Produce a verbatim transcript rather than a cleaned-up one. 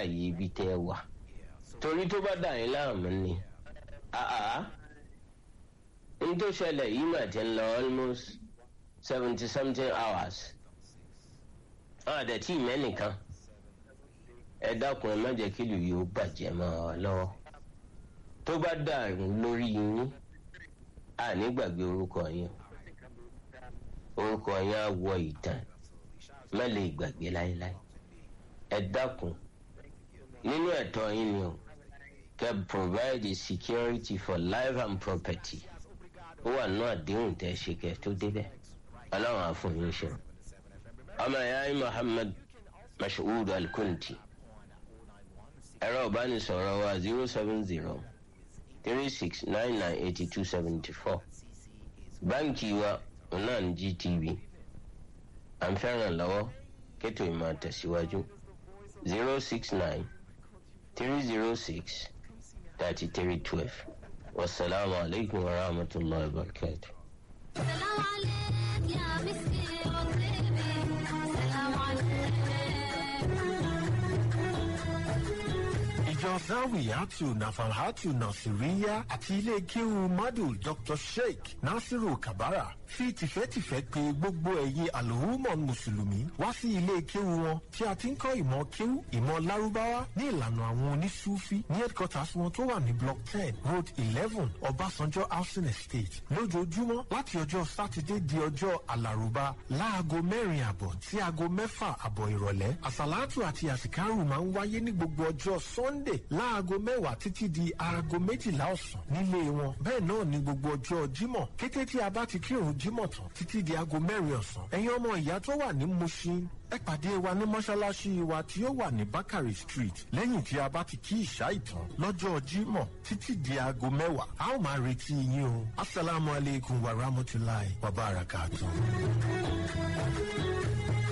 ààyè ibi tẹ́ ẹ wà torí tó bá dà yín láàmú ni àá n tó ṣẹlẹ̀ yìí mà ti ń lọ almost seventy something hours àwọn àdẹ̀tí mẹ́nìkan ẹ dákun ẹ má jẹ́ kí ìlú yìí ó bàjẹ́ mọ́ ọ lọ́wọ́ tó bá dàrú lórí yín àní gbàgbé orúkọ yín orúkọ yín á wọ ìtàn má lè gbàgbé láéláé ẹ dákun nínú ẹ̀tọ́ yín ni o kẹ́ provide security for life and property ó wà nínú àdéhùn tẹ́ ṣe kẹ́ tó débẹ̀ ọlọ́run á fún yín ṣe ọmọ ẹ̀yà Muhammad Mashood Al-Kunti ẹ̀rọ ìbánisọ̀rọ̀ wa zero seven zero three six nine nine eighty two seventy four báńkì wa ọ̀nà ní G T B à ń fẹ́ràn lọ́wọ́ kẹ́tò ìmọ̀ àtẹ̀síwájú zero six nine three zero six thirty three twelve wasalaamu alaykum wa rahmatulahi wa barakatuh. سلام عليك يا مسكين وطيبي سلام عليك ìjọ Zawiyatu Nafalhatu Nasiriya àti ilé kéwu Madu Doctor Sheikh Nasiru Kabara fi tìfẹ́tìfẹ́ pè gbogbo ẹ̀yin àlòhùmọ̀ mùsùlùmí wá sí ilé kéwu wọn tí a ti ń kọ́ ìmọ̀ kéwu ìmọ̀ lárúbáwá ní ìlànà àwọn onísúfí ní headquarters wọn tó wà ní block ten road eleven Ọbásanjọ́ housing estate lójoojúmọ́ láti ọjọ́ sátidé di ọjọ́ àlàrúbá láago mẹ́rin àbọ̀ sí aago mẹ́fà àbọ̀ ìrọ̀lẹ́ àsàlátù àti àsìkárù máa ń wáyé ní gbogbo ọjọ́ sunday láago mẹ́wàá títí di aago méjìlá ọ̀sán nílé wọn bẹ́ẹ̀ náà ní gbogbo ọjọ́ jímọ̀ kété tí a bá ti kírun jímọ̀ tán títí di aago mẹ́rin ọ̀sán ẹ̀yin ọmọ ìyá tó wà ní Mushin ẹ pàdé wa ní mọ́ṣáláṣí wa tí ó wà ní Bakari Street lẹ́yìn tí a bá ti kí ìṣá ìtàn lọ́jọ́ jímọ̀ títí di aago mẹ́wàá a ó máa retí yín o asalaamualeykum wa rahmatulahi wa barakatuh.